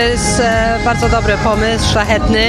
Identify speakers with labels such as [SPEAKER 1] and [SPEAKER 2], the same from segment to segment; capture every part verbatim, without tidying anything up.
[SPEAKER 1] To jest e, bardzo dobry pomysł, szlachetny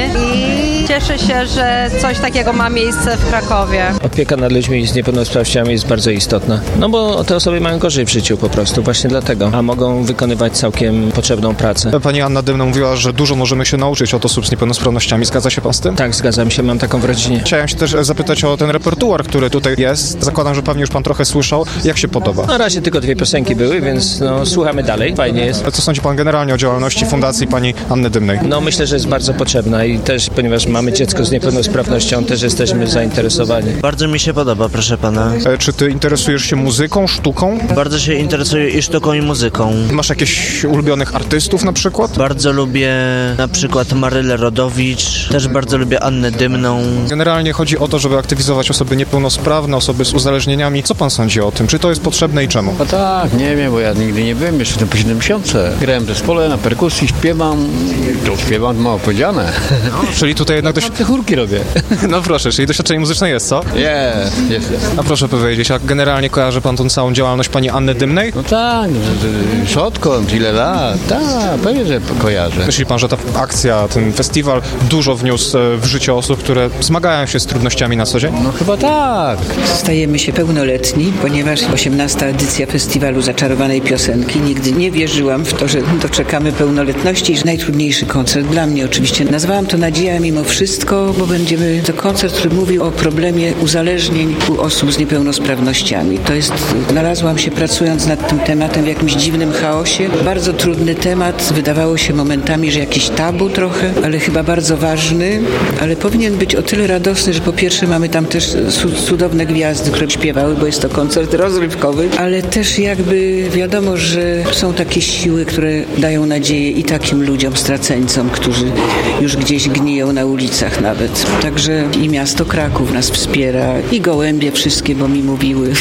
[SPEAKER 1] i cieszę się, że coś takiego ma miejsce w Krakowie.
[SPEAKER 2] Opieka nad ludźmi z niepełnosprawnościami jest bardzo istotna. No bo te osoby mają gorzej w życiu po prostu, właśnie dlatego. A mogą wykonywać całkiem potrzebną pracę.
[SPEAKER 3] Pani Anna Dymna mówiła, że dużo możemy się nauczyć od osób z niepełnosprawnościami. Zgadza się pan z tym?
[SPEAKER 2] Tak, zgadzam się, mam taką w rodzinie.
[SPEAKER 3] Chciałem się też zapytać o ten repertuar, który tutaj jest. Zakładam, że pewnie już pan trochę słyszał. Jak się podoba?
[SPEAKER 2] Na razie tylko dwie piosenki były, więc no, słuchamy dalej. Fajnie jest.
[SPEAKER 3] A co sądzi pan generalnie o działalności Fundacji pani Anny Dymnej?
[SPEAKER 2] No myślę, że jest bardzo potrzebna i też, ponieważ mamy dziecko z niepełnosprawnością, też jesteśmy zainteresowani.
[SPEAKER 4] Bardzo mi się podoba, proszę pana.
[SPEAKER 3] E, czy ty interesujesz się muzyką, sztuką?
[SPEAKER 4] Bardzo się interesuję i sztuką, i muzyką.
[SPEAKER 3] Masz jakichś ulubionych artystów na przykład?
[SPEAKER 4] Bardzo lubię na przykład Marylę Rodowicz, też bardzo lubię Annę Dymną.
[SPEAKER 3] Generalnie chodzi o to, żeby aktywizować osoby niepełnosprawne, osoby z uzależnieniami. Co pan sądzi o tym? Czy to jest potrzebne i czemu?
[SPEAKER 5] No tak, nie wiem, bo ja nigdy nie byłem, jeszcze po siedem miesięcy. Grałem w zespole, na perkusji, śpiewam, to śpiewam, mało powiedziane.
[SPEAKER 3] No, czyli tutaj jednak dość...
[SPEAKER 5] Te chórki robię.
[SPEAKER 3] No proszę, czyli doświadczenie muzyczne jest, co?
[SPEAKER 5] Jest, jest, jest.
[SPEAKER 3] A proszę powiedzieć, a generalnie kojarzy pan tą całą działalność pani Anny Dymnej?
[SPEAKER 5] No tak, już odkąd, ile lat, tak, pewnie, że kojarzę.
[SPEAKER 3] Myśli pan, że ta akcja, ten festiwal dużo wniósł w życie osób, które zmagają się z trudnościami na co dzień?
[SPEAKER 5] No chyba tak.
[SPEAKER 6] Stajemy się pełnoletni, ponieważ osiemnasta edycja Festiwalu Zaczarowanej Piosenki. Nigdy nie wierzyłam w to, że doczekamy pełnoletności i że najtrudniejszy koncert dla mnie oczywiście. Nazwałam to Nadzieja mimo wszystko, bo będziemy to koncert, który mówił o problemie uzależnień u osób z niepełnosprawnościami. To jest, znalazłam się pracując nad tym tematem w jakimś dziwnym chaosie. Bardzo trudny temat, wydawało się momentami, że jakiś tabu trochę, ale chyba bardzo ważny, ale powinien być o tyle radosny, że po pierwsze mamy tam też cudowne gwiazdy, które śpiewały, bo jest to koncert rozrywkowy, ale też jakby wiadomo, że są takie siły, które dają nadzieję i takim ludziom, straceńcom, którzy już gdzieś gniją na ulicach nawet. Także i miasto Kraków nas wspiera i gołębie wszystkie, bo mi mówiły,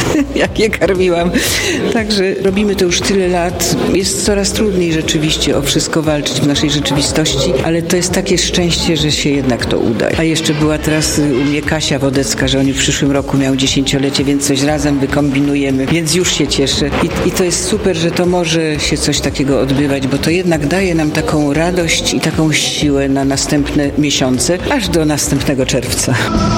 [SPEAKER 6] jak je karmiłam. Także robimy to już tyle lat. Jest coraz trudniej rzeczywiście o wszystko walczyć w naszej rzeczywistości, ale to jest takie szczęście, że się jednak to uda. A jeszcze była teraz u mnie Kasia Wodecka, że oni w przyszłym roku miał dziesięciolecie, więc coś razem wykombinujemy, więc już się cieszę. I, I to jest super, że to może się coś takiego odbywać, bo to jednak daje nam taką radość i taką siłę na następne miesiące, aż do następnego czerwca.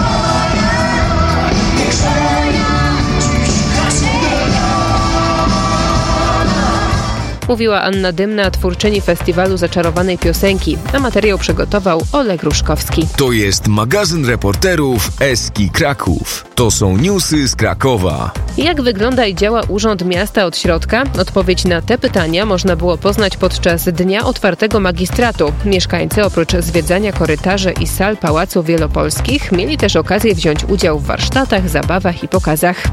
[SPEAKER 7] Mówiła Anna Dymna, twórczyni Festiwalu Zaczarowanej Piosenki, a materiał przygotował Oleg Ruszkowski.
[SPEAKER 8] To jest magazyn reporterów Eski Kraków. To są newsy z Krakowa.
[SPEAKER 7] Jak wygląda i działa Urząd Miasta od środka? Odpowiedź na te pytania można było poznać podczas Dnia Otwartego Magistratu. Mieszkańcy oprócz zwiedzania korytarzy i sal Pałacu Wielopolskich mieli też okazję wziąć udział w warsztatach, zabawach i pokazach.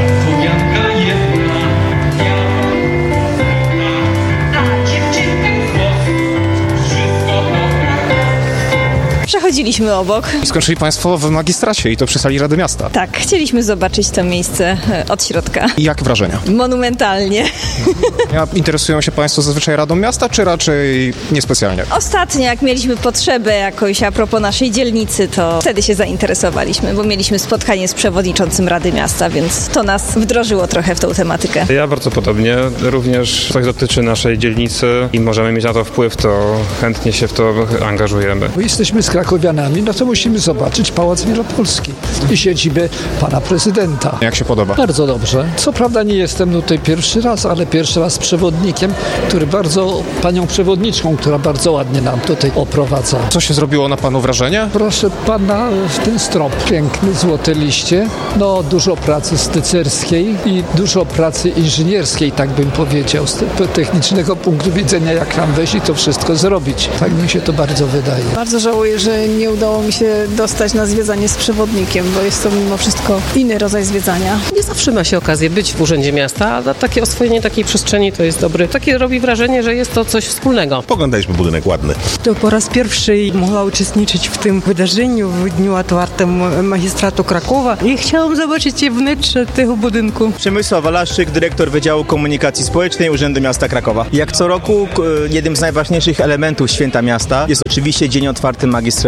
[SPEAKER 9] Przechodziliśmy obok.
[SPEAKER 3] Skończyli państwo w magistracie i to przy sali Rady Miasta.
[SPEAKER 9] Tak, chcieliśmy zobaczyć to miejsce od środka.
[SPEAKER 3] I jak wrażenia?
[SPEAKER 9] Monumentalnie.
[SPEAKER 3] Ja, interesują się państwo zazwyczaj Radą Miasta, czy raczej niespecjalnie?
[SPEAKER 9] Ostatnio, jak mieliśmy potrzebę jakoś a propos naszej dzielnicy, to wtedy się zainteresowaliśmy, bo mieliśmy spotkanie z przewodniczącym Rady Miasta, więc to nas wdrożyło trochę w tą tematykę.
[SPEAKER 10] Ja bardzo podobnie. Również coś dotyczy naszej dzielnicy i możemy mieć na to wpływ, to chętnie się w to angażujemy.
[SPEAKER 11] Bo jesteśmy z krakowianami, no to musimy zobaczyć Pałac Wielopolski i siedzibę pana prezydenta.
[SPEAKER 3] Jak się podoba?
[SPEAKER 11] Bardzo dobrze. Co prawda nie jestem tutaj pierwszy raz, ale pierwszy raz z przewodnikiem, który bardzo, panią przewodniczką, która bardzo ładnie nam tutaj oprowadza.
[SPEAKER 3] Co się zrobiło na panu wrażenie?
[SPEAKER 11] Proszę pana, ten strop piękny, złote liście, no dużo pracy stycerskiej i dużo pracy inżynierskiej, tak bym powiedział, z technicznego punktu widzenia, jak nam wejść i to wszystko zrobić. Tak mi się to bardzo wydaje.
[SPEAKER 12] Bardzo żałuję, że nie udało mi się dostać na zwiedzanie z przewodnikiem, bo jest to mimo wszystko inny rodzaj zwiedzania.
[SPEAKER 1] Nie zawsze ma się okazję być w Urzędzie Miasta, a takie oswojenie takiej przestrzeni to jest dobre. Takie robi wrażenie, że jest to coś wspólnego.
[SPEAKER 13] Poglądaliśmy budynek ładny.
[SPEAKER 14] To po raz pierwszy mogła uczestniczyć w tym wydarzeniu w Dniu Otwartym Magistratu Krakowa i chciałam zobaczyć wnętrze tego budynku.
[SPEAKER 15] Przemysław Walaszczyk, dyrektor Wydziału Komunikacji Społecznej Urzędu Miasta Krakowa. Jak co roku jednym z najważniejszych elementów Święta Miasta jest oczywiście Dzień Otwarty Magistratu.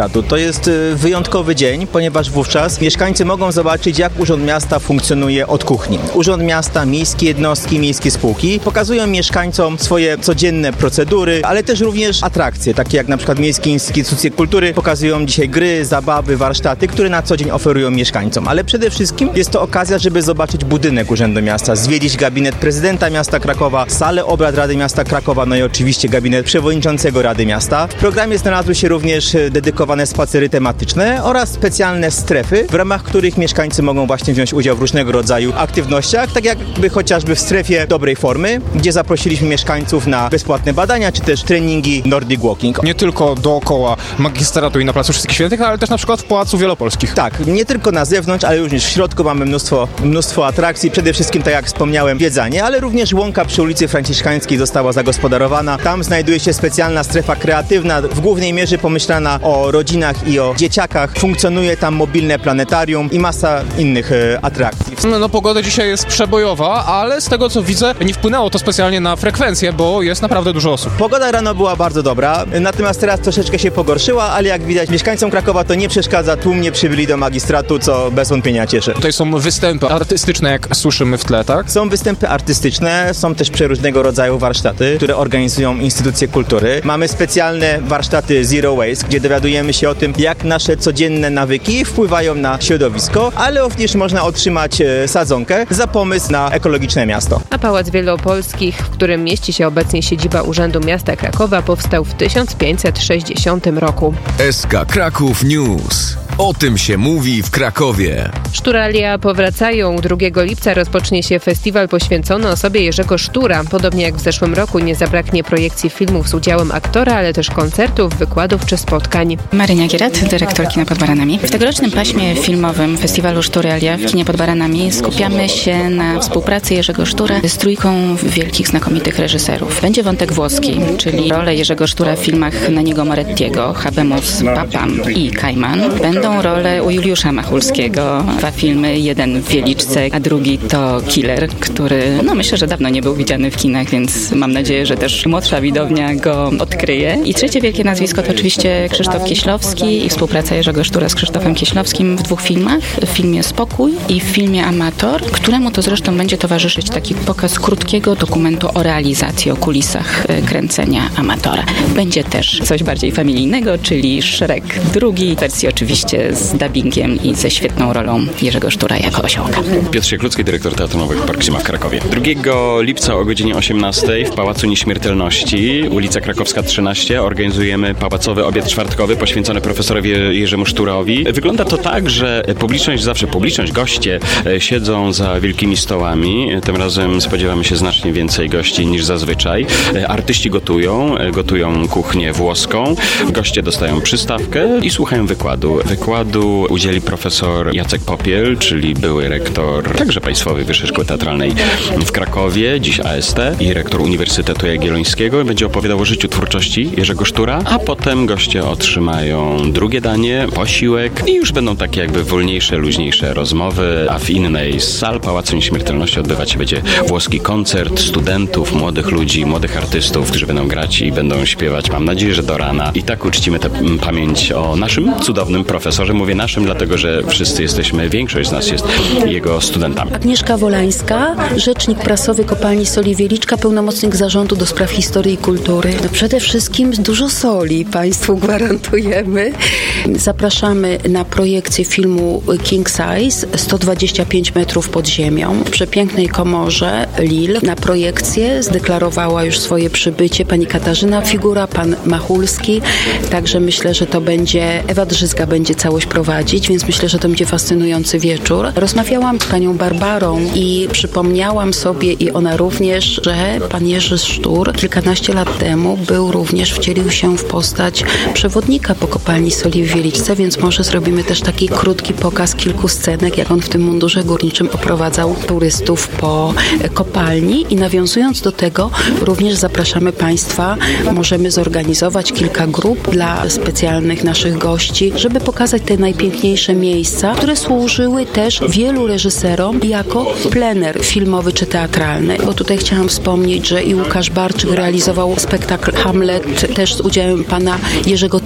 [SPEAKER 15] magistratu. To jest wyjątkowy dzień, ponieważ wówczas mieszkańcy mogą zobaczyć, jak Urząd Miasta funkcjonuje od kuchni. Urząd Miasta, miejskie jednostki, miejskie spółki pokazują mieszkańcom swoje codzienne procedury, ale też również atrakcje, takie jak na przykład miejskie instytucje kultury pokazują dzisiaj gry, zabawy, warsztaty, które na co dzień oferują mieszkańcom. Ale przede wszystkim jest to okazja, żeby zobaczyć budynek Urzędu Miasta, zwiedzić gabinet prezydenta miasta Krakowa, salę obrad Rady Miasta Krakowa, no i oczywiście gabinet przewodniczącego Rady Miasta. W programie znalazły się również dedykowane spacery tematyczne oraz specjalne strefy, w ramach których mieszkańcy mogą właśnie wziąć udział w różnego rodzaju aktywnościach, tak jakby chociażby w strefie dobrej formy, gdzie zaprosiliśmy mieszkańców na bezpłatne badania, czy też treningi Nordic Walking.
[SPEAKER 3] Nie tylko dookoła magistratu i na Placu Wszystkich Świętych, ale też na przykład w Pałacu Wielopolskich.
[SPEAKER 15] Tak, nie tylko na zewnątrz, ale również w środku mamy mnóstwo, mnóstwo atrakcji. Przede wszystkim, tak jak wspomniałem, zwiedzanie, ale również łąka przy ulicy Franciszkańskiej została zagospodarowana. Tam znajduje się specjalna strefa kreatywna, w głównej mierze pomyślana o rodzinach i o dzieciakach. Funkcjonuje tam mobilne planetarium i masa innych e, atrakcji.
[SPEAKER 3] No, no pogoda dzisiaj jest przebojowa, ale z tego co widzę, nie wpłynęło to specjalnie na frekwencję, bo jest naprawdę dużo osób.
[SPEAKER 15] Pogoda rano była bardzo dobra, natomiast teraz troszeczkę się pogorszyła, ale jak widać mieszkańcom Krakowa to nie przeszkadza, tłumnie przybyli do magistratu, co bez wątpienia cieszy.
[SPEAKER 3] Tutaj są występy artystyczne, jak słyszymy w tle, tak?
[SPEAKER 15] Są występy artystyczne, są też przeróżnego rodzaju warsztaty, które organizują instytucje kultury. Mamy specjalne warsztaty Zero Waste, gdzie dowiadujemy się o tym, jak nasze codzienne nawyki wpływają na środowisko, ale również można otrzymać e, sadzonkę za pomysł na ekologiczne miasto.
[SPEAKER 7] A Pałac Wielopolskich, w którym mieści się obecnie siedziba Urzędu Miasta Krakowa, powstał w tysiąc pięćset sześćdziesiątym roku.
[SPEAKER 8] S K Kraków News. O tym się mówi w Krakowie.
[SPEAKER 7] Szturalia powracają. drugiego lipca rozpocznie się festiwal poświęcony osobie Jerzego Sztura. Podobnie jak w zeszłym roku nie zabraknie projekcji filmów z udziałem aktora, ale też koncertów, wykładów czy spotkań.
[SPEAKER 13] Marynia Gierat, dyrektor Kina pod Baranami. W tegorocznym paśmie filmowym festiwalu Szturalia w Kinie pod Baranami skupiamy się na współpracy Jerzego Sztura z trójką wielkich, znakomitych reżyserów. Będzie wątek włoski, czyli rolę Jerzego Sztura w filmach Naniego Morettiego, Habemus Papam i Kajman. Będą rolę u Juliusza Machulskiego. Dwa filmy, jeden w Wieliczce, a drugi to Killer, który no myślę, że dawno nie był widziany w kinach, więc mam nadzieję, że też młodsza widownia go odkryje. I trzecie wielkie nazwisko to oczywiście Krzysztof Kieślowski i współpraca Jerzego Sztura z Krzysztofem Kieślowskim w dwóch filmach. W filmie Spokój i w filmie Amator, któremu to zresztą będzie towarzyszyć taki pokaz krótkiego dokumentu o realizacji, o kulisach kręcenia Amatora. Będzie też coś bardziej familijnego, czyli Shrek drugi, w wersji oczywiście z dubbingiem i ze świetną rolą Jerzego Sztura jako osiołka.
[SPEAKER 16] Piotr Sieklucki, dyrektor Teatru Nowych Park Zima w Krakowie. drugiego lipca o godzinie osiemnastej w Pałacu Nieśmiertelności, ulica Krakowska trzynaście, organizujemy pałacowy obiad czwartkowy poświęcony profesorowi Jerzemu Szturowi. Wygląda to tak, że publiczność, zawsze publiczność, goście siedzą za wielkimi stołami. Tym razem spodziewamy się znacznie więcej gości niż zazwyczaj. Artyści gotują, gotują kuchnię włoską. Goście dostają przystawkę i słuchają wykładu. Wykładu udzieli profesor Jacek Popiel, czyli były rektor także Państwowej Wyższej Szkoły Teatralnej w Krakowie, dziś A S T, i rektor Uniwersytetu Jagiellońskiego. Będzie opowiadał o życiu twórczości Jerzego Sztura, a potem goście otrzymają drugie danie, posiłek i już będą takie jakby wolniejsze, luźniejsze rozmowy, a w innej z sal Pałacu Nieśmiertelności odbywać się będzie włoski koncert studentów, młodych ludzi, młodych artystów, którzy będą grać i będą śpiewać, mam nadzieję, że do rana. I tak uczcimy tę pamięć o naszym cudownym profesorze. Mówię naszym, dlatego że wszyscy jesteśmy, większość z nas jest jego studentami.
[SPEAKER 17] Agnieszka Wolańska, rzecznik prasowy Kopalni Soli Wieliczka, pełnomocnik zarządu do spraw historii i kultury. No przede wszystkim dużo soli Państwu gwarantujemy. Zapraszamy na projekcję filmu King Size, sto dwadzieścia pięć metrów pod ziemią. W przepięknej komorze Lille. Na projekcję zdeklarowała już swoje przybycie pani Katarzyna Figura, pan Machulski. Także myślę, że to będzie, Ewa Drzyzga będzie całość prowadzić, więc myślę, że to będzie fascynujący wieczór. Rozmawiałam z panią Barbarą i przypomniałam sobie i ona również, że pan Jerzy Sztur kilkanaście lat temu był również, wcielił się w postać przewodnika po Kopalni Soli w Wieliczce, więc może zrobimy też taki krótki pokaz kilku scenek, jak on w tym mundurze górniczym oprowadzał turystów po kopalni i nawiązując do tego również zapraszamy Państwa, możemy zorganizować kilka grup dla specjalnych naszych gości, żeby pokazać te najpiękniejsze miejsca, które służyły też wielu reżyserom jako plener filmowy czy teatralny. Bo tutaj chciałam wspomnieć, że i Łukasz Barczyk realizował spektakl Hamlet też z udziałem pana Jerzego Treli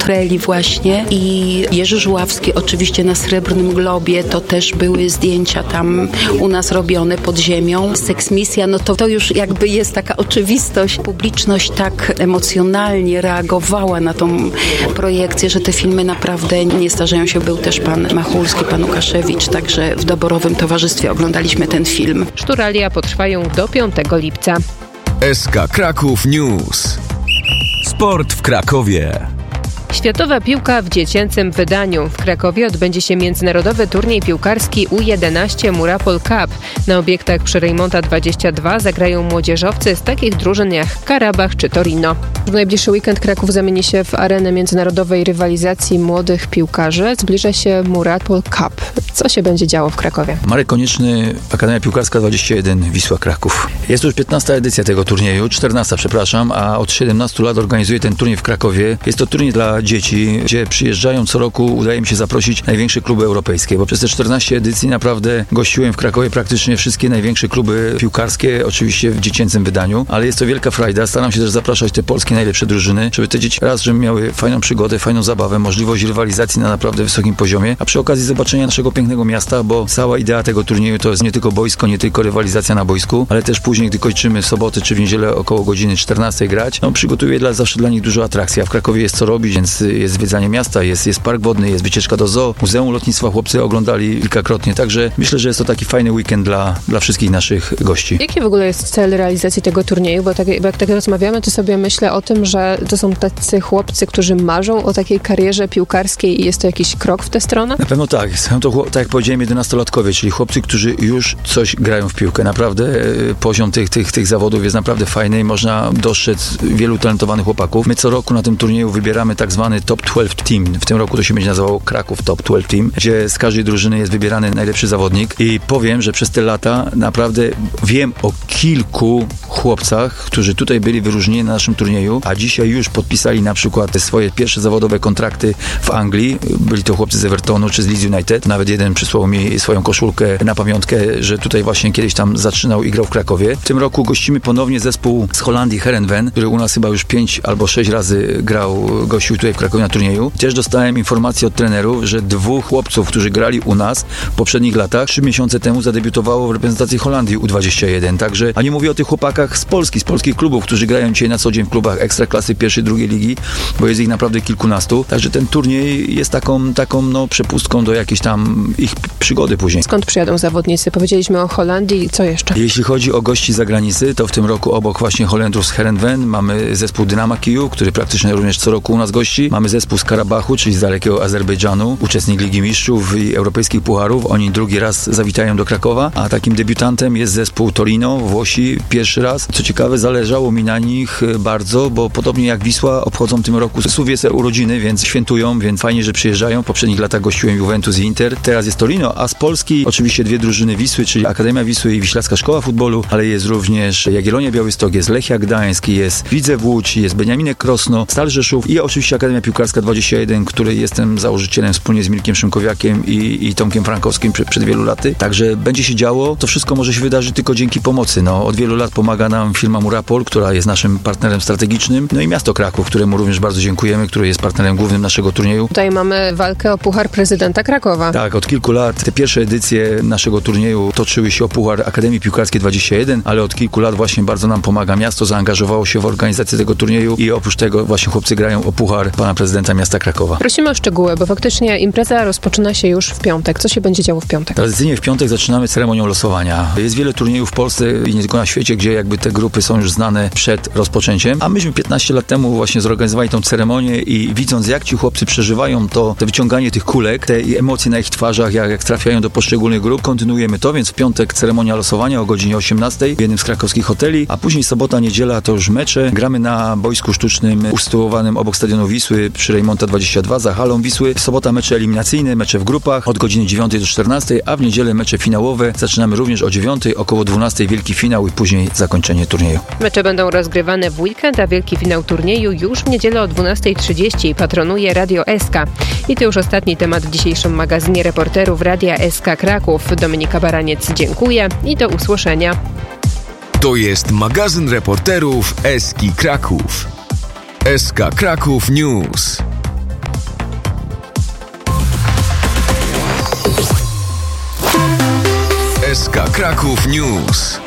[SPEAKER 17] właśnie i Jerzy Żuławski oczywiście na Srebrnym Globie, to też były zdjęcia tam u nas robione pod ziemią. Seksmisja, no to to już jakby jest taka oczywistość. Publiczność tak emocjonalnie reagowała na tą projekcję, że te filmy naprawdę nie starzeją się. Był też pan Machulski, pan Łukaszewicz, także w doborowym towarzystwie oglądaliśmy ten film.
[SPEAKER 7] Szturalia potrwają do piątego lipca.
[SPEAKER 8] S K Kraków News. Sport w Krakowie.
[SPEAKER 7] Światowa piłka w dziecięcym wydaniu. W Krakowie odbędzie się międzynarodowy turniej piłkarski U jedenaście Murapol Cup. Na obiektach przy Rejmonta dwadzieścia dwa zagrają młodzieżowcy z takich drużyn jak Karabach czy Torino. W najbliższy weekend Kraków zamieni się w arenę międzynarodowej rywalizacji młodych piłkarzy. Zbliża się Murapol Cup. Co się będzie działo w Krakowie?
[SPEAKER 18] Marek Konieczny, Akademia Piłkarska dwadzieścia jeden, Wisła Kraków. Jest już piętnasta edycja tego turnieju, czternasta przepraszam, a od siedemnastu lat organizuje ten turniej w Krakowie. Jest to turniej dla dzieci, gdzie przyjeżdżają co roku, udaje mi się zaprosić największe kluby europejskie, bo przez te czternaście edycji naprawdę gościłem w Krakowie praktycznie wszystkie największe kluby piłkarskie, oczywiście w dziecięcym wydaniu, ale jest to wielka frajda. Staram się też zapraszać te polskie najlepsze drużyny, żeby te dzieci raz, żeby miały fajną przygodę, fajną zabawę, możliwość rywalizacji na naprawdę wysokim poziomie, a przy okazji zobaczenia naszego pięknego miasta, bo cała idea tego turnieju to jest nie tylko boisko, nie tylko rywalizacja na boisku, ale też później, gdy kończymy w sobotę czy w niedzielę około godziny czternastej grać, no przygotuję dla, zawsze dla nich dużo atrakcji, a w Krakowie jest co robić, więc jest zwiedzanie miasta, jest, jest park wodny, jest wycieczka do zoo, Muzeum Lotnictwa chłopcy oglądali kilkakrotnie, także myślę, że jest to taki fajny weekend dla, dla wszystkich naszych gości.
[SPEAKER 7] Jaki w ogóle jest cel realizacji tego turnieju? Bo, tak, bo jak tak rozmawiamy, to sobie myślę o tym, że to są tacy chłopcy, którzy marzą o takiej karierze piłkarskiej i jest to jakiś krok w tę stronę?
[SPEAKER 18] Na pewno tak. Są to, tak jak powiedziałem, jedenastolatkowie, czyli chłopcy, którzy już coś grają w piłkę. Naprawdę poziom tych, tych, tych zawodów jest naprawdę fajny i można dostrzec wielu talentowanych chłopaków. My co roku na tym turnieju wybieramy tak zwany Top dwanaście Team. W tym roku to się będzie nazywało Kraków Top dwanaście Team, gdzie z każdej drużyny jest wybierany najlepszy zawodnik i powiem, że przez te lata naprawdę wiem o kilku chłopcach, którzy tutaj byli wyróżnieni na naszym turnieju, a dzisiaj już podpisali na przykład swoje pierwsze zawodowe kontrakty w Anglii. Byli to chłopcy z Evertonu czy z Leeds United. Nawet jeden przysłał mi swoją koszulkę na pamiątkę, że tutaj właśnie kiedyś tam zaczynał i grał w Krakowie. W tym roku gościmy ponownie zespół z Holandii Heerenveen, który u nas chyba już pięć albo sześć razy grał, gościł tutaj w Krakowie na turnieju. Też dostałem informację od trenerów, że dwóch chłopców, którzy grali u nas w poprzednich latach, trzy miesiące temu zadebiutowało w reprezentacji Holandii U dwadzieścia jeden. Także, a nie mówię o tych chłopakach z Polski, z polskich klubów, którzy grają dzisiaj na co dzień w klubach ekstraklasy pierwszej, drugiej ligi, bo jest ich naprawdę kilkunastu. Także ten turniej jest taką, taką no, przepustką do jakiejś tam ich przygody później.
[SPEAKER 7] Skąd przyjadą zawodnicy? Powiedzieliśmy o Holandii, co jeszcze?
[SPEAKER 18] Jeśli chodzi o gości z zagranicy, to w tym roku obok właśnie Holendrów z Heerenveen mamy zespół Dynama Kijów, który praktycznie również co roku u nas gości. Mamy zespół z Karabachu, czyli z dalekiego Azerbejdżanu, uczestnik Ligi Mistrzów i Europejskich Pucharów. Oni drugi raz zawitają do Krakowa, a takim debiutantem jest zespół Torino, Włosi, pierwszy raz. Co ciekawe, zależało mi na nich bardzo, bo podobnie jak Wisła obchodzą w tym roku Suwiece urodziny, więc świętują, więc fajnie, że przyjeżdżają. W poprzednich latach gościłem Juventus i Inter, teraz jest Torino, a z Polski oczywiście dwie drużyny Wisły, czyli Akademia Wisły i Wiślacka Szkoła Futbolu, ale jest również Jagiellonia Białystok, jest Lechia Gdańsk, jest Widzew Łódź, jest Beniaminek Krosno, Stal Rzeszów i oczywiście Akademia Piłkarska dwadzieścia jeden, której jestem założycielem wspólnie z Mirkiem Szymkowiakiem i, i Tomkiem Frankowskim przed, przed wielu laty. Także będzie się działo. To wszystko może się wydarzyć tylko dzięki pomocy. No, od wielu lat pomaga nam firma Murapol, która jest naszym partnerem strategicznym, no i miasto Kraków, któremu również bardzo dziękujemy, który jest partnerem głównym naszego turnieju.
[SPEAKER 7] Tutaj mamy walkę o Puchar Prezydenta Krakowa.
[SPEAKER 18] Tak, od kilku lat te pierwsze edycje naszego turnieju toczyły się o Puchar Akademii Piłkarskiej dwadzieścia jeden, ale od kilku lat właśnie bardzo nam pomaga miasto, zaangażowało się w organizację tego turnieju i oprócz tego właśnie chłopcy grają o Puchar pana prezydenta miasta Krakowa.
[SPEAKER 7] Prosimy o szczegóły, bo faktycznie impreza rozpoczyna się już w piątek. Co się będzie działo w piątek?
[SPEAKER 18] Tradycyjnie w piątek zaczynamy ceremonią losowania. Jest wiele turniejów w Polsce i nie tylko na świecie, gdzie jakby te grupy są już znane przed rozpoczęciem, a myśmy piętnaście lat temu właśnie zorganizowali tą ceremonię i widząc, jak ci chłopcy przeżywają to, to wyciąganie tych kulek, te emocje na ich twarzach, jak, jak trafiają do poszczególnych grup, kontynuujemy to, więc w piątek ceremonia losowania o godzinie osiemnastej w jednym z krakowskich hoteli, a później sobota, niedziela to już mecze. Gramy na boisku sztucznym usytuowanym obok stadionu Wisły przy Rejmonta dwadzieścia dwa za halą Wisły. W sobota mecze eliminacyjne, mecze w grupach od godziny dziewiątej do czternastej, a w niedzielę mecze finałowe. Zaczynamy również o dziewiątej, około dwunastej wielki finał i później zakończenie turnieju.
[SPEAKER 7] Mecze będą rozgrywane w weekend, a wielki finał turnieju już w niedzielę o dwunastej trzydzieści. Patronuje Radio S K. I to już ostatni temat w dzisiejszym magazynie reporterów Radia S K Kraków. Dominika Baraniec, dziękuję i do usłyszenia.
[SPEAKER 8] To jest magazyn reporterów S K Kraków. S K Kraków News. S K Kraków News.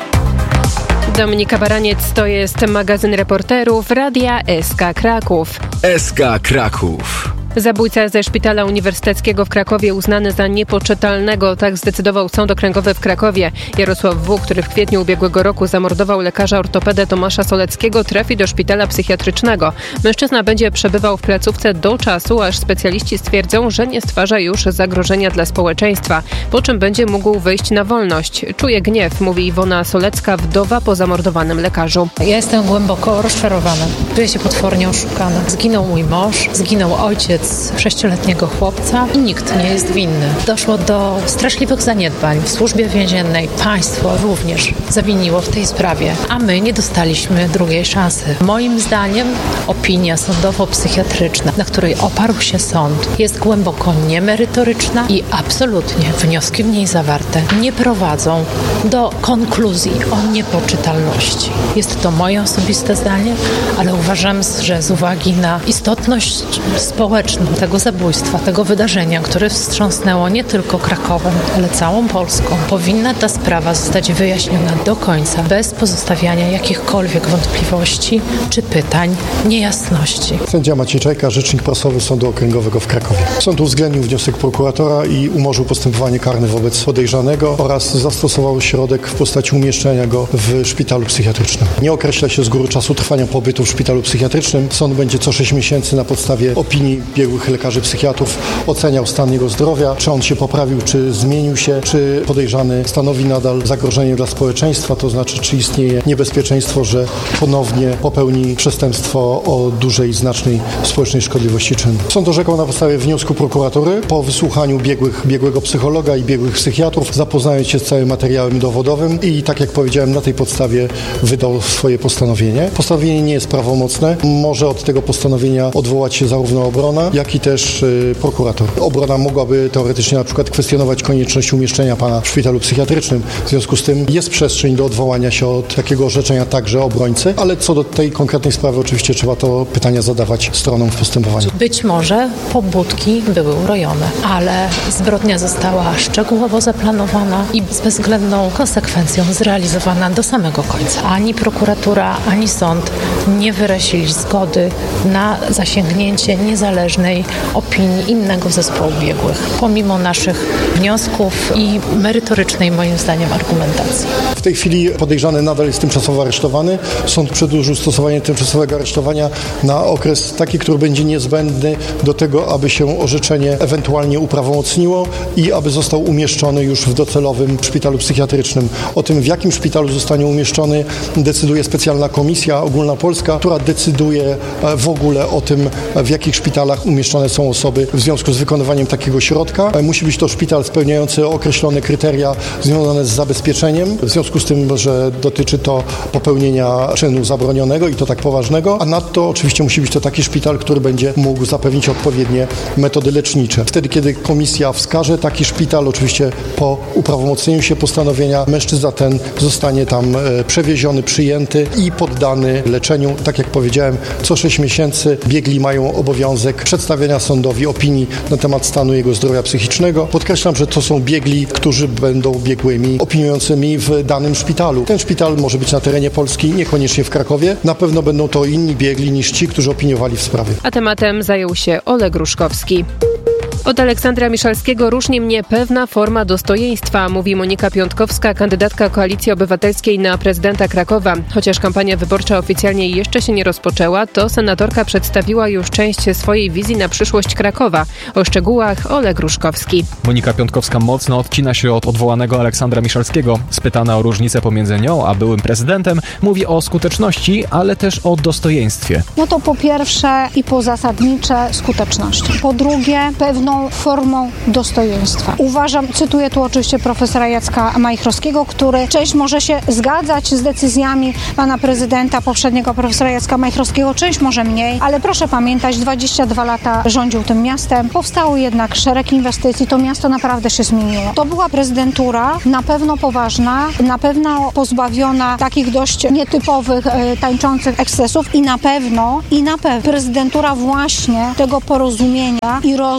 [SPEAKER 7] Dominika Baraniec, to jest magazyn reporterów Radia S K Kraków.
[SPEAKER 8] S K Kraków.
[SPEAKER 7] Zabójca ze Szpitala Uniwersyteckiego w Krakowie uznany za niepoczytalnego, tak zdecydował Sąd Okręgowy w Krakowie. Jarosław W., który w kwietniu ubiegłego roku zamordował lekarza ortopedę Tomasza Soleckiego, trafi do szpitala psychiatrycznego. Mężczyzna będzie przebywał w placówce do czasu, aż specjaliści stwierdzą, że nie stwarza już zagrożenia dla społeczeństwa, po czym będzie mógł wyjść na wolność. Czuje gniew, mówi Iwona Solecka, wdowa po zamordowanym lekarzu.
[SPEAKER 19] Ja jestem głęboko rozczarowana. Czuję się potwornie oszukana. Zginął mój mąż, zginął ojciec sześcioletniego chłopca i nikt nie jest winny. Doszło do straszliwych zaniedbań w służbie więziennej. Państwo również zawiniło w tej sprawie, a my nie dostaliśmy drugiej szansy. Moim zdaniem opinia sądowo-psychiatryczna, na której oparł się sąd, jest głęboko niemerytoryczna i absolutnie wnioski w niej zawarte nie prowadzą do konkluzji o niepoczytalności. Jest to moje osobiste zdanie, ale uważam, że z uwagi na istotność społeczną tego zabójstwa, tego wydarzenia, które wstrząsnęło nie tylko Krakowem, ale całą Polską, powinna ta sprawa zostać wyjaśniona do końca, bez pozostawiania jakichkolwiek wątpliwości czy pytań, niejasności.
[SPEAKER 20] Sędzia Maciej Czajka, rzecznik prasowy Sądu Okręgowego w Krakowie. Sąd uwzględnił wniosek prokuratora i umorzył postępowanie karne wobec podejrzanego oraz zastosował środek w postaci umieszczenia go w szpitalu psychiatrycznym. Nie określa się z góry czasu trwania pobytu w szpitalu psychiatrycznym. Sąd będzie co sześć miesięcy na podstawie opinii biegłych lekarzy psychiatrów oceniał stan jego zdrowia, czy on się poprawił, czy zmienił się, czy podejrzany stanowi nadal zagrożenie dla społeczeństwa, to znaczy, czy istnieje niebezpieczeństwo, że ponownie popełni przestępstwo o dużej, znacznej społecznej szkodliwości czynu. Sąd orzekał na podstawie wniosku prokuratury po wysłuchaniu biegłych, biegłego psychologa i biegłych psychiatrów, zapoznając się z całym materiałem dowodowym i, tak jak powiedziałem, na tej podstawie wydał swoje postanowienie. Postanowienie nie jest prawomocne. Może od tego postanowienia odwołać się zarówno obrona, jak i też y, prokurator. Obrona mogłaby teoretycznie na przykład kwestionować konieczność umieszczenia pana w szpitalu psychiatrycznym. W związku z tym jest przestrzeń do odwołania się od takiego orzeczenia także obrońcy, ale co do tej konkretnej sprawy oczywiście trzeba to pytania zadawać stronom w postępowaniu.
[SPEAKER 19] Być może pobudki były urojone, ale zbrodnia została szczegółowo zaplanowana i z bezwzględną konsekwencją zrealizowana do samego końca. Ani prokuratura, ani sąd nie wyrazili zgody na zasięgnięcie niezależnej opinii innego zespołu biegłych, pomimo naszych wniosków i merytorycznej, moim zdaniem, argumentacji.
[SPEAKER 20] W tej chwili podejrzany nadal jest tymczasowo aresztowany. Sąd przedłużył stosowanie tymczasowego aresztowania na okres taki, który będzie niezbędny do tego, aby się orzeczenie ewentualnie uprawomocniło i aby został umieszczony już w docelowym szpitalu psychiatrycznym. O tym, w jakim szpitalu zostanie umieszczony, decyduje specjalna komisja ogólnopolska, która decyduje w ogóle o tym, w jakich szpitalach umieszczone są osoby w związku z wykonywaniem takiego środka. Musi być to szpital spełniający określone kryteria związane z zabezpieczeniem, w związku z tym, że dotyczy to popełnienia czynu zabronionego i to tak poważnego, a nadto oczywiście musi być to taki szpital, który będzie mógł zapewnić odpowiednie metody lecznicze. Wtedy, kiedy komisja wskaże taki szpital, oczywiście po uprawomocnieniu się postanowienia, mężczyzna ten zostanie tam przewieziony, przyjęty i poddany leczeniu. Tak jak powiedziałem, co sześć miesięcy biegli mają obowiązek przedstawienia sądowi opinii na temat stanu jego zdrowia psychicznego. Podkreślam, że to są biegli, którzy będą biegłymi opiniującymi w danym szpitalu. Ten szpital może być na terenie Polski, niekoniecznie w Krakowie. Na pewno będą to inni biegli niż ci, którzy opiniowali w sprawie.
[SPEAKER 7] A tematem zajął się Oleg Ruszkowski. Od Aleksandra Miszalskiego różni mnie pewna forma dostojeństwa, mówi Monika Piątkowska, kandydatka Koalicji Obywatelskiej na prezydenta Krakowa. Chociaż kampania wyborcza oficjalnie jeszcze się nie rozpoczęła, to senatorka przedstawiła już część swojej wizji na przyszłość Krakowa. O szczegółach Oleg Ruszkowski.
[SPEAKER 21] Monika Piątkowska mocno odcina się od odwołanego Aleksandra Miszalskiego. Spytana o różnicę pomiędzy nią a byłym prezydentem, mówi o skuteczności, ale też o dostojeństwie.
[SPEAKER 22] No to po pierwsze i po zasadnicze skuteczności. Po drugie pewną formą dostojeństwa. Uważam, cytuję tu oczywiście profesora Jacka Majchrowskiego, który część może się zgadzać z decyzjami pana prezydenta, poprzedniego profesora Jacka Majchrowskiego, część może mniej, ale proszę pamiętać, dwadzieścia dwa lata rządził tym miastem, powstało jednak szereg inwestycji, to miasto naprawdę się zmieniło. To była prezydentura na pewno poważna, na pewno pozbawiona takich dość nietypowych, e, tańczących ekscesów i na pewno, i na pewno prezydentura właśnie tego porozumienia i rozmów z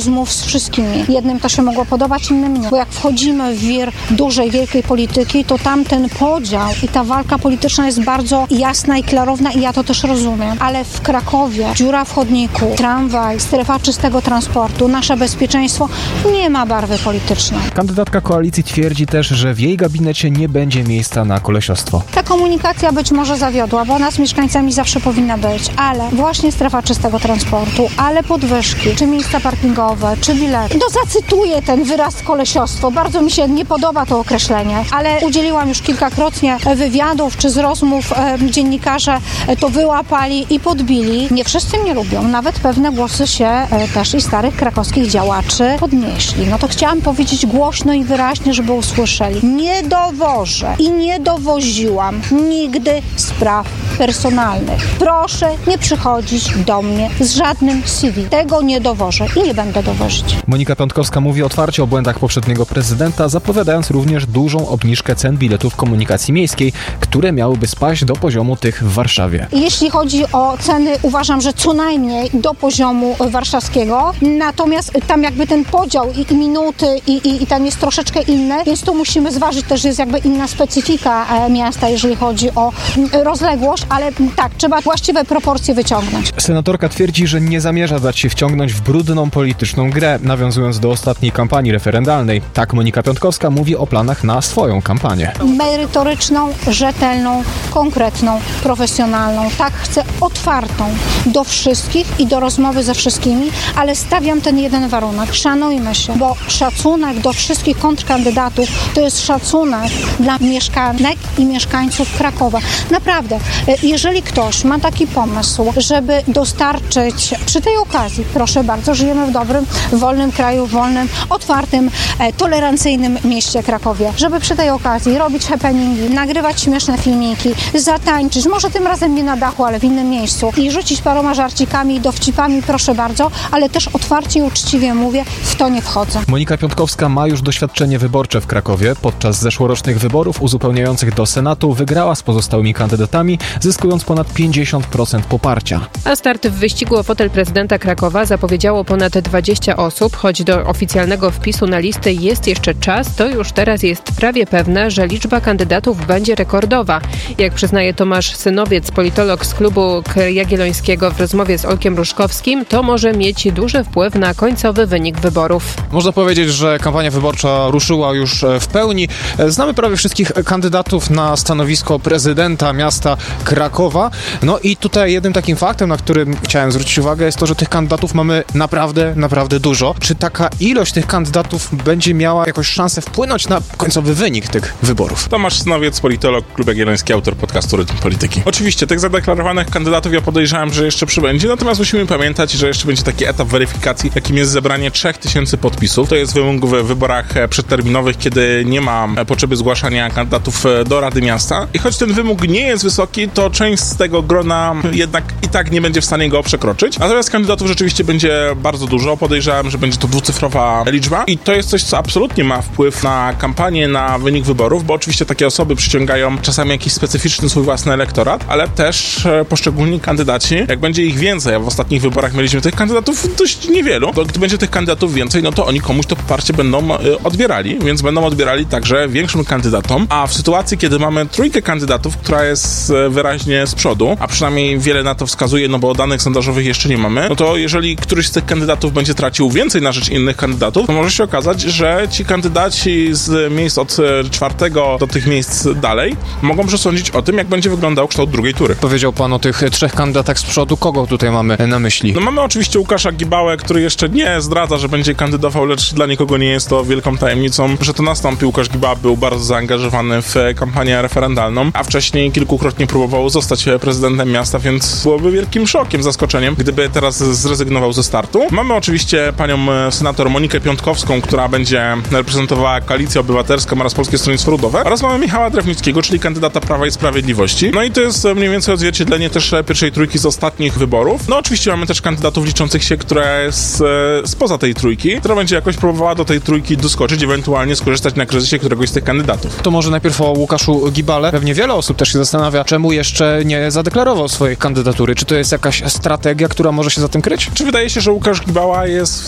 [SPEAKER 22] wszystkimi. Jednym to się mogło podobać, innym nie. Bo jak wchodzimy w wir dużej, wielkiej polityki, to tam ten podział i ta walka polityczna jest bardzo jasna i klarowna i ja to też rozumiem. Ale w Krakowie dziura w chodniku, tramwaj, strefa czystego transportu, nasze bezpieczeństwo nie ma barwy politycznej.
[SPEAKER 21] Kandydatka koalicji twierdzi też, że w jej gabinecie nie będzie miejsca na kolesiostwo.
[SPEAKER 22] Ta komunikacja być może zawiodła, bo ona z mieszkańcami zawsze powinna być, ale właśnie strefa czystego transportu, ale podwyżki, czy miejsca parkingowe, czy bilety. No zacytuję ten wyraz kolesiostwo. Bardzo mi się nie podoba to określenie, ale udzieliłam już kilkakrotnie wywiadów, czy z rozmów e, dziennikarze to wyłapali i podbili. Nie wszyscy mnie lubią, nawet pewne głosy się e, też i starych krakowskich działaczy podnieśli. No to chciałam powiedzieć głośno i wyraźnie, żeby usłyszeli. Nie dowożę i nie dowoziłam nigdy spraw personalnych. Proszę nie przychodzić do mnie z żadnym C V. Tego nie dowożę i nie będę dowozić.
[SPEAKER 21] Monika Piątkowska mówi otwarcie o błędach poprzedniego prezydenta, zapowiadając również dużą obniżkę cen biletów komunikacji miejskiej, które miałyby spaść do poziomu tych w Warszawie.
[SPEAKER 22] Jeśli chodzi o ceny, uważam, że co najmniej do poziomu warszawskiego, natomiast tam jakby ten podział i, i minuty i, i, i tam jest troszeczkę inny, więc tu musimy zważyć, też jest jakby inna specyfika e, miasta, jeżeli chodzi o e, rozległość, ale tak, trzeba właściwe proporcje wyciągnąć.
[SPEAKER 21] Senatorka twierdzi, że nie zamierza dać się wciągnąć w brudną polityczną grę, nawiązując do ostatniej kampanii referendalnej. Tak Monika Piątkowska mówi o planach na swoją kampanię.
[SPEAKER 22] Merytoryczną, rzetelną, konkretną, profesjonalną. Tak, chcę otwartą do wszystkich i do rozmowy ze wszystkimi, ale stawiam ten jeden warunek. Szanujmy się, bo szacunek do wszystkich kontrkandydatów to jest szacunek dla mieszkanek i mieszkańców Krakowa. Naprawdę, jeżeli ktoś ma taki pomysł, żeby dostarczyć przy tej okazji, proszę bardzo, żyjemy w dobrym, wolnym kraju, wolnym, otwartym, e, tolerancyjnym mieście Krakowie, żeby przy tej okazji robić happeningi, nagrywać śmieszne filmiki, zatańczyć, może tym razem nie na dachu, ale w innym miejscu i rzucić paroma żarcikami, dowcipami, proszę bardzo, ale też otwarcie i uczciwie mówię, w to nie wchodzę.
[SPEAKER 21] Monika Piątkowska ma już doświadczenie wyborcze w Krakowie. Podczas zeszłorocznych wyborów uzupełniających do Senatu wygrała z pozostałymi kandydatami, zyskując ponad pięćdziesiąt procent poparcia.
[SPEAKER 7] A start w wyścigu o fotel prezydenta Krakowa zapowiedziało ponad dwadzieścia osób. Choć do oficjalnego wpisu na listę jest jeszcze czas, to już teraz jest prawie pewne, że liczba kandydatów będzie rekordowa. Jak przyznaje Tomasz Synowiec, politolog z klubu Jagiellońskiego w rozmowie z Olkiem Ruszkowskim, to może mieć duży wpływ na końcowy wynik wyborów.
[SPEAKER 3] Można powiedzieć, że kampania wyborcza ruszyła już w pełni. Znamy prawie wszystkich kandydatów na stanowisko prezydenta miasta Krakowa. No i tutaj jednym takim faktem, na którym chciałem zwrócić uwagę, jest to, że tych kandydatów mamy naprawdę, naprawdę dużo. Czy taka ilość tych kandydatów będzie miała jakąś szansę wpłynąć na końcowy wynik tych wyborów?
[SPEAKER 2] Tomasz Synowiec, politolog, Klub Jagielloński, autor podcastu Rytm Polityki. Oczywiście tych zadeklarowanych kandydatów ja podejrzewam, że jeszcze przybędzie, natomiast musimy pamiętać, że jeszcze będzie taki etap weryfikacji, jakim jest zebranie trzech tysięcy podpisów. To jest wymóg w wyborach przedterminowych, kiedy nie ma potrzeby zgłaszania kandydatów do Rady Miasta. I choć ten wymóg nie jest wysoki, to część z tego grona jednak i tak nie będzie w stanie go przekroczyć. Natomiast kandydatów rzeczywiście będzie bardzo dużo. Podejrzewam, że będzie to dwucyfrowa liczba i to jest coś, co absolutnie ma wpływ na kampanię, na wynik wyborów, bo oczywiście takie osoby przyciągają czasami jakiś specyficzny swój własny elektorat, ale też poszczególni kandydaci, jak będzie ich więcej, a w ostatnich wyborach mieliśmy tych kandydatów dość niewielu, to gdy będzie tych kandydatów więcej, no to oni komuś to poparcie będą odbierali, więc będą odbierali także większym kandydatom, a w sytuacji, kiedy mamy trójkę kandydatów, która jest wyraźnie z przodu, a przynajmniej wiele na to wskazuje, no bo danych sondażowych jeszcze nie mamy, no to jeżeli któryś z tych kandydatów będzie tracił więcej na rzecz innych kandydatów, to może się okazać, że ci kandydaci z miejsc od czwartego do tych miejsc dalej mogą przesądzić o tym, jak będzie wyglądał kształt drugiej tury.
[SPEAKER 3] Powiedział pan o tych trzech kandydatach z przodu. Kogo tutaj mamy na myśli?
[SPEAKER 2] No mamy oczywiście Łukasza Gibałę, który jeszcze nie zdradza, że będzie kandydował, lecz dla nikogo nie jest to wielką tajemnicą, że to nastąpi. Łukasz Gibała był bardzo zaangażowany w kampanię referendalną, a wcześniej kilkukrotnie próbował zostać prezydentem miasta, więc byłoby wielkim szokiem, zaskoczeniem, gdyby teraz zrezygnował ze startu. Mamy oczywiście panią senator Monikę Piątkowską, która będzie reprezentowała Koalicję Obywatelską oraz Polskie Stronnictwo Ludowe, oraz mamy Michała Drewnickiego, czyli kandydata Prawa i Sprawiedliwości. No i to jest mniej więcej odzwierciedlenie też pierwszej trójki z ostatnich wyborów. No oczywiście mamy też kandydatów liczących się, która jest e, spoza tej trójki, która będzie jakoś próbowała do tej trójki doskoczyć, ewentualnie skorzystać na kryzysie któregoś z tych kandydatów.
[SPEAKER 3] To może najpierw o Łukaszu Gibale. Pewnie wiele osób też się zastanawia, czemu jeszcze nie zadeklarował swojej kandydatury. Czy to jest jakaś strategia, która może się za tym kryć?
[SPEAKER 2] Czy wydaje się, że Łukasz Gibała jest w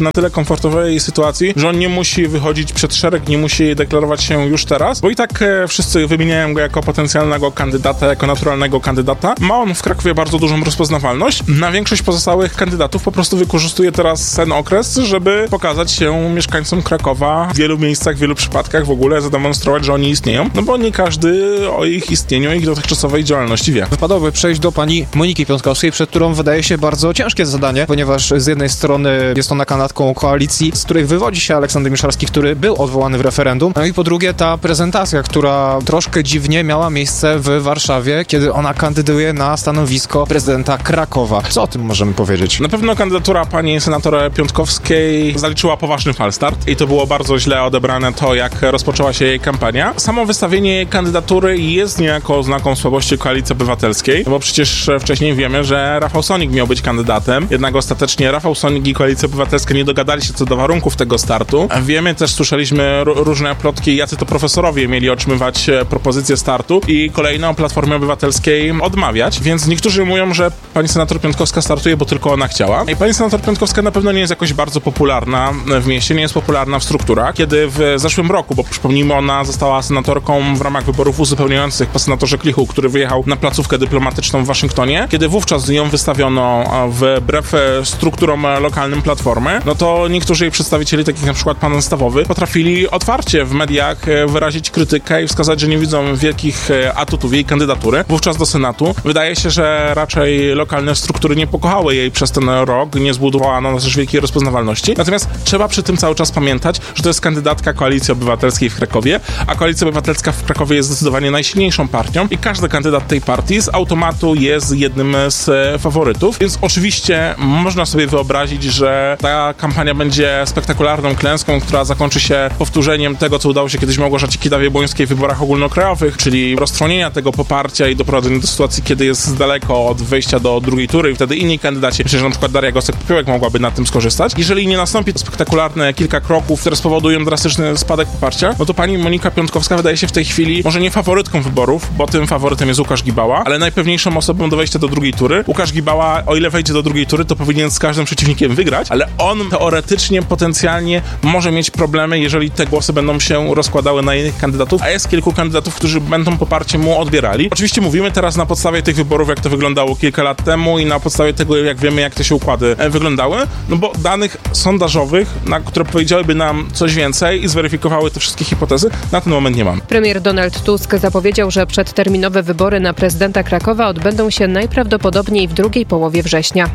[SPEAKER 2] na tyle komfortowej sytuacji, że on nie musi wychodzić przed szereg, nie musi deklarować się już teraz, bo i tak e, wszyscy wymieniają go jako potencjalnego kandydata, jako naturalnego kandydata. Ma on w Krakowie bardzo dużą rozpoznawalność. Na większość pozostałych kandydatów po prostu wykorzystuje teraz ten okres, żeby pokazać się mieszkańcom Krakowa w wielu miejscach, w wielu przypadkach, w ogóle zademonstrować, że oni istnieją, no bo nie każdy o ich istnieniu, ich dotychczasowej działalności wie.
[SPEAKER 3] Wypadałoby przejść do pani Moniki Piątkowskiej, przed którą wydaje się bardzo ciężkie zadanie, ponieważ z jednej strony jest ona kandydatką koalicji, z której wywodzi się Aleksander Miszalski, który był odwołany w referendum, no i po drugie ta prezentacja, która troszkę dziwnie miała miejsce w Warszawie, kiedy ona kandyduje na stanowisko prezydenta Krakowa. Co o tym możemy powiedzieć?
[SPEAKER 2] Na pewno kandydatura pani senator Piątkowskiej zaliczyła poważny falstart i to było bardzo źle odebrane to, jak rozpoczęła się jej kampania. Samo wystawienie jej kandydatury jest niejako oznaką słabości Koalicji Obywatelskiej, bo przecież wcześniej wiemy, że Rafał Sonik miał być kandydatem, jednak ostatecznie Rafał Sonik i Koalicja Obywatelska nie dogadali się co do warunków tego startu. Wiemy, też słyszeliśmy różne plotki, jacy to profesorowie mieli otrzymywać propozycję startu i kolejno o Platformie Obywatelskiej odmawiać, więc niektórzy mówią, że pani senator Piątkowska startuje, bo tylko ona chciała. I pani senator Piątkowska na pewno nie jest jakoś bardzo popularna w mieście, nie jest popularna w strukturach. Kiedy w zeszłym roku, bo przypomnijmy, ona została senatorką w ramach wyborów uzupełniających po senatorze Klichu, który wyjechał na placówkę dyplomatyczną w Waszyngtonie, kiedy wówczas ją wystawiono wbrew strukturom lokalnym Platformy, no to niektórzy jej przedstawicieli, takich na przykład pan Stawowy, potrafili otwarcie w mediach wyrazić krytykę i wskazać, że nie widzą wielkich atutów jej kandydatury wówczas do Senatu. Wydaje się, że raczej lokalne struktury nie pokochały jej przez ten rok, nie zbudowano na też wielkiej rozpoznawalności. Natomiast trzeba przy tym cały czas pamiętać, że to jest kandydatka Koalicji Obywatelskiej w Krakowie, a Koalicja Obywatelska w Krakowie jest zdecydowanie najsilniejszą partią i każdy kandydat tej partii z automatu jest jednym z faworytów, więc oczywiście można sobie wyobrazić, że ta kampania będzie spektakularną klęską, która zakończy się powtórzeniem tego, co udało się kiedyś Małgorzacie Kidawie-Błońskiej w wyborach ogólnokrajowych, czyli roztrwonienia tego poparcia i doprowadzenia do sytuacji, kiedy jest daleko od wejścia do drugiej tury i wtedy inni kandydaci, myślę, że na przykład Daria Gosek-Popiołek mogłaby na tym skorzystać. Jeżeli nie nastąpi to spektakularne kilka kroków, które spowodują drastyczny spadek poparcia, no to pani Monika Piątkowska wydaje się w tej chwili może nie faworytką wyborów, bo tym faworytem jest Łukasz Gibała, ale najpewniejszą osobą do wejścia do drugiej tury. Łukasz Gibała, o ile wejdzie do drugiej tury, to powinien z każdym przeciwnikiem wygrać, ale on teoretycznie, potencjalnie może mieć problemy, jeżeli te głosy będą się rozkładały na innych kandydatów, a jest kilku kandydatów, którzy będą poparcie mu odbierali. Oczywiście mówimy teraz na podstawie tych wyborów, jak to wyglądało kilka lat temu i na podstawie tego, jak wiemy, jak te się układy wyglądały, no bo danych sondażowych, na które powiedziałyby nam coś więcej i zweryfikowały te wszystkie hipotezy, na ten moment nie mamy.
[SPEAKER 7] Premier Donald Tusk zapowiedział, że przedterminowe wybory na prezydenta Krakowa odbędą się najprawdopodobniej w drugiej połowie września.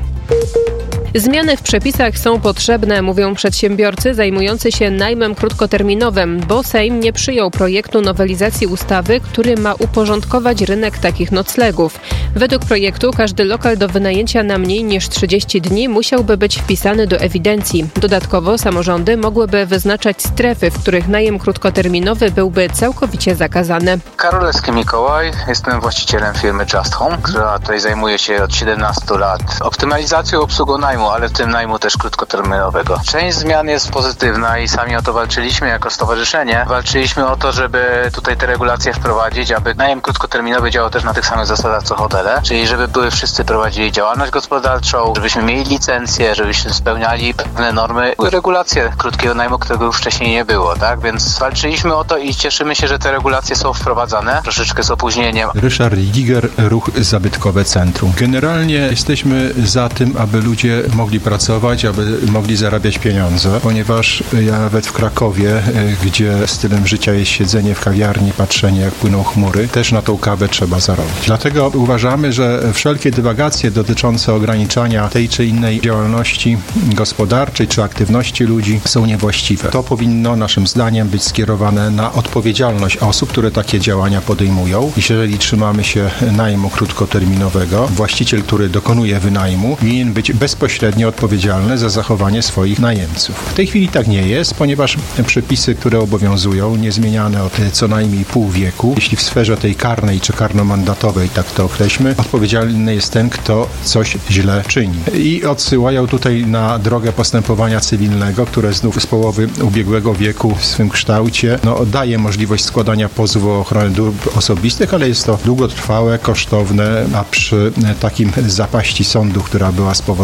[SPEAKER 7] Zmiany w przepisach są potrzebne, mówią przedsiębiorcy zajmujący się najmem krótkoterminowym, bo Sejm nie przyjął projektu nowelizacji ustawy, który ma uporządkować rynek takich noclegów. Według projektu każdy lokal do wynajęcia na mniej niż trzydzieści dni musiałby być wpisany do ewidencji. Dodatkowo samorządy mogłyby wyznaczać strefy, w których najem krótkoterminowy byłby całkowicie zakazany.
[SPEAKER 4] Karolewski Mikołaj, jestem właścicielem firmy Just Home, która tutaj zajmuje się od siedemnastu lat optymalizacją obsługą najmu, ale w tym najmu też krótkoterminowego. Część zmian jest pozytywna i sami o to walczyliśmy jako stowarzyszenie. Walczyliśmy o to, żeby tutaj te regulacje wprowadzić, aby najem krótkoterminowy działał też na tych samych zasadach co hotele, czyli żeby były wszyscy prowadzili działalność gospodarczą, żebyśmy mieli licencję, żebyśmy spełniali pewne normy, regulacje krótkiego najmu, którego już wcześniej nie było, tak? Więc walczyliśmy o to i cieszymy się, że te regulacje są wprowadzane, troszeczkę z opóźnieniem.
[SPEAKER 5] Ryszard Giger, Ruch Zabytkowe Centrum. Generalnie jesteśmy za tym, aby ludzie mogli pracować, aby mogli zarabiać pieniądze, ponieważ ja nawet w Krakowie, gdzie stylem życia jest siedzenie w kawiarni, patrzenie jak płyną chmury, też na tą kawę trzeba zarobić. Dlatego uważamy, że wszelkie dywagacje dotyczące ograniczania tej czy innej działalności gospodarczej czy aktywności ludzi są niewłaściwe. To powinno naszym zdaniem być skierowane na odpowiedzialność osób, które takie działania podejmują. Jeżeli trzymamy się najmu krótkoterminowego, właściciel, który dokonuje wynajmu, winien być bezpośrednio odpowiedzialny za zachowanie swoich najemców. W tej chwili tak nie jest, ponieważ przepisy, które obowiązują, niezmieniane od co najmniej pół wieku, jeśli w sferze tej karnej czy karnomandatowej, tak to określmy, odpowiedzialny jest ten, kto coś źle czyni. I odsyłają tutaj na drogę postępowania cywilnego, które znów z połowy ubiegłego wieku w swym kształcie no, daje możliwość składania pozwu o ochronę dóbr osobistych, ale jest to długotrwałe, kosztowne, a przy takim zapaści sądu, która była spowodowana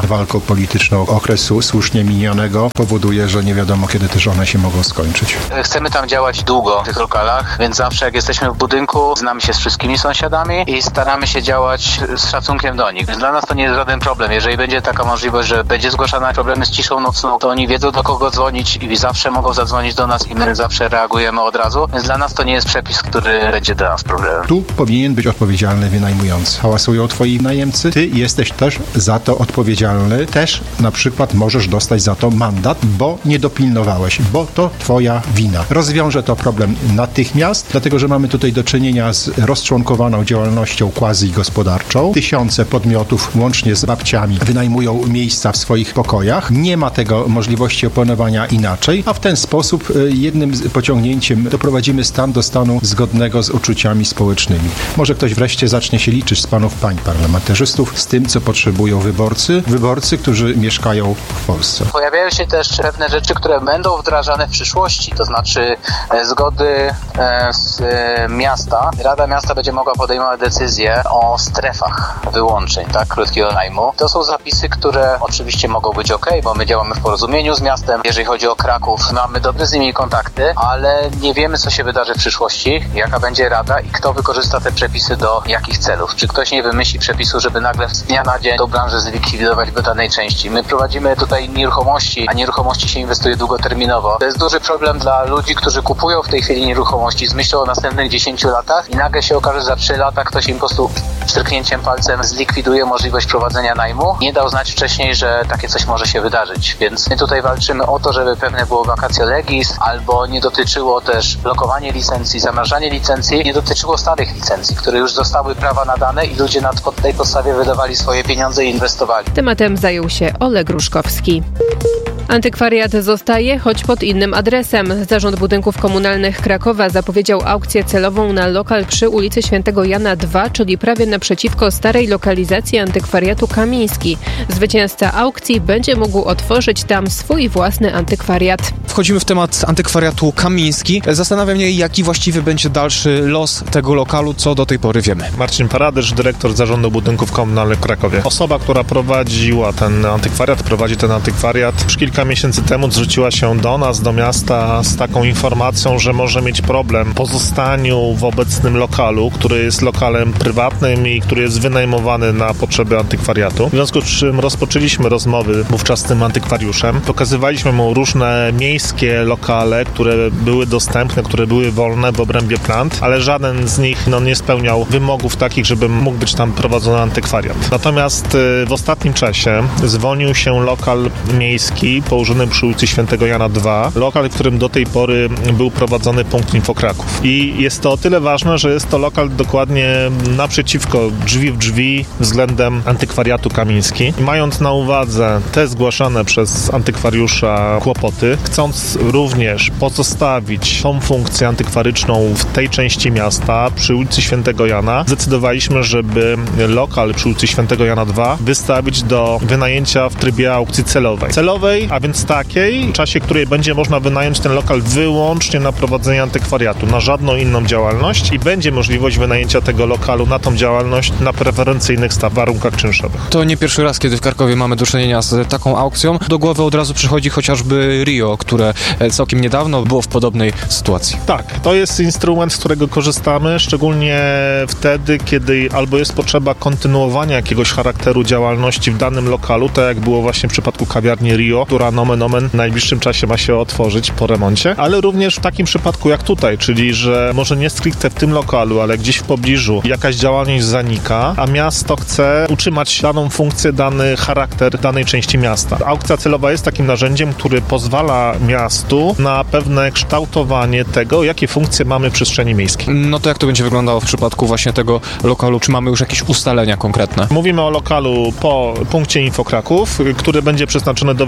[SPEAKER 5] walką polityczną okresu słusznie minionego powoduje, że nie wiadomo, kiedy też one się mogą skończyć.
[SPEAKER 4] Chcemy tam działać długo w tych lokalach, więc zawsze jak jesteśmy w budynku, znamy się z wszystkimi sąsiadami i staramy się działać z szacunkiem do nich. Dla nas to nie jest żaden problem. Jeżeli będzie taka możliwość, że będzie zgłaszana problemy z ciszą nocną, to oni wiedzą, do kogo dzwonić i zawsze mogą zadzwonić do nas i my zawsze reagujemy od razu. Więc dla nas to nie jest przepis, który będzie dla nas problemem.
[SPEAKER 5] Tu powinien być odpowiedzialny wynajmujący. Hałasują twoi najemcy, ty jesteś też za to odpowiedzialny. Też na przykład możesz dostać za to mandat, bo nie dopilnowałeś, bo to twoja wina. Rozwiąże to problem natychmiast, dlatego że mamy tutaj do czynienia z rozczłonkowaną działalnością quasi-gospodarczą. Tysiące podmiotów, łącznie z babciami, wynajmują miejsca w swoich pokojach. Nie ma tego możliwości opanowania inaczej, a w ten sposób jednym pociągnięciem doprowadzimy stan do stanu zgodnego z uczuciami społecznymi. Może ktoś wreszcie zacznie się liczyć z panów, pań parlamentarzystów z tym, co potrzebują wyborcy, wyborcy, którzy mieszkają w Polsce.
[SPEAKER 4] Pojawiają się też pewne rzeczy, które będą wdrażane w przyszłości, to znaczy e, zgody e, z e, miasta. Rada Miasta będzie mogła podejmować decyzje o strefach wyłączeń, tak, krótkiego najmu. To są zapisy, które oczywiście mogą być ok, bo my działamy w porozumieniu z miastem. Jeżeli chodzi o Kraków, mamy dobre z nimi kontakty, ale nie wiemy, co się wydarzy w przyszłości, jaka będzie rada i kto wykorzysta te przepisy do jakich celów. Czy ktoś nie wymyśli przepisu, żeby nagle z dnia na dzień tą branżę zlikwidować w danej części. My prowadzimy tutaj nieruchomości, a nieruchomości się inwestuje długoterminowo. To jest duży problem dla ludzi, którzy kupują w tej chwili nieruchomości z myślą o następnych dziesięciu latach i nagle się okaże, że za trzy lata ktoś im po prostu stryknięciem palcem zlikwiduje możliwość prowadzenia najmu. Nie dał znać wcześniej, że takie coś może się wydarzyć, więc my tutaj walczymy o to, żeby pewne było vacatio legis, albo nie dotyczyło też blokowanie licencji, zamrażanie licencji, nie dotyczyło starych licencji, które już zostały prawa nadane i ludzie na tej podstawie wydawali swoje pieniądze i inwestowali.
[SPEAKER 7] Tematem zajął się Oleg Ruszkowski. Antykwariat zostaje, choć pod innym adresem. Zarząd Budynków Komunalnych Krakowa zapowiedział aukcję celową na lokal przy ulicy Świętego Jana dwa, czyli prawie naprzeciwko starej lokalizacji antykwariatu Kamiński. Zwycięzca aukcji będzie mógł otworzyć tam swój własny antykwariat.
[SPEAKER 3] Wchodzimy w temat antykwariatu Kamiński. Zastanawia mnie, jaki właściwie będzie dalszy los tego lokalu, co do tej pory wiemy.
[SPEAKER 6] Marcin Paradysz, dyrektor Zarządu Budynków Komunalnych w Krakowie. Osoba, która prowadziła ten antykwariat, prowadzi ten antykwariat, już kilka miesięcy temu zwróciła się do nas, do miasta z taką informacją, że może mieć problem w pozostaniu w obecnym lokalu, który jest lokalem prywatnym i który jest wynajmowany na potrzeby antykwariatu. W związku z czym rozpoczęliśmy rozmowy wówczas z tym antykwariuszem. Pokazywaliśmy mu różne miejskie lokale, które były dostępne, które były wolne w obrębie plant, ale żaden z nich no, nie spełniał wymogów takich, żeby mógł być tam prowadzony antykwariat. Natomiast w ostatnim czasie zwolnił się lokal miejski położony przy ulicy Świętego Jana dwa, lokal, w którym do tej pory był prowadzony punkt Info Kraków. I jest to o tyle ważne, że jest to lokal dokładnie naprzeciwko, drzwi w drzwi względem antykwariatu Kamiński. I mając na uwadze te zgłaszane przez antykwariusza kłopoty, chcąc również pozostawić tą funkcję antykwaryczną w tej części miasta przy ulicy Świętego Jana, zdecydowaliśmy, żeby lokal przy ulicy Świętego Jana dwa wystawić do wynajęcia w trybie aukcji celowej. Celowej, a więc takiej, w czasie której będzie można wynająć ten lokal wyłącznie na prowadzenie antykwariatu, na żadną inną działalność i będzie możliwość wynajęcia tego lokalu na tą działalność na preferencyjnych warunkach czynszowych.
[SPEAKER 3] To nie pierwszy raz, kiedy w Krakowie mamy do czynienia z taką aukcją. Do głowy od razu przychodzi chociażby Rio, które całkiem niedawno było w podobnej sytuacji.
[SPEAKER 6] Tak, to jest instrument, z którego korzystamy, szczególnie wtedy, kiedy albo jest potrzeba kontynuowania jakiegoś charakteru działalności w danym lokalu, tak jak było właśnie w przypadku kawiarni Rio, która nomen omen w najbliższym czasie ma się otworzyć po remoncie, ale również w takim przypadku jak tutaj, czyli że może nie stricte w tym lokalu, ale gdzieś w pobliżu jakaś działalność zanika, a miasto chce utrzymać daną funkcję, dany charakter danej części miasta. Aukcja celowa jest takim narzędziem, który pozwala miastu na pewne kształtowanie tego, jakie funkcje mamy w przestrzeni miejskiej.
[SPEAKER 3] No to jak to będzie wyglądało w przypadku właśnie tego lokalu? Czy mamy już jakieś ustalenia konkretne?
[SPEAKER 6] Mówimy o lokalu po punkcie Info Kraków, który będzie przeznaczony do wynajęcia w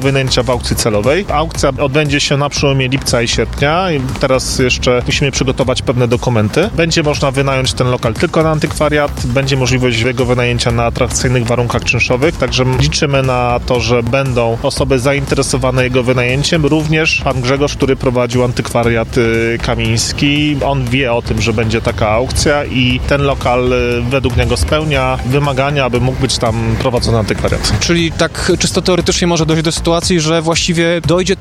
[SPEAKER 6] aukcji celowej. Aukcja odbędzie się na przełomie lipca i sierpnia. I teraz jeszcze musimy przygotować pewne dokumenty. Będzie można wynająć ten lokal tylko na antykwariat. Będzie możliwość jego wynajęcia na atrakcyjnych warunkach czynszowych. Także liczymy na to, że będą osoby zainteresowane jego wynajęciem. Również pan Grzegorz, który prowadził antykwariat Kamiński. On wie o tym, że będzie taka aukcja i ten lokal według niego spełnia wymagania, aby mógł być tam prowadzony antykwariat.
[SPEAKER 3] Czyli tak czysto teoretycznie może dojść do sytuacji, że właściwie dojdzie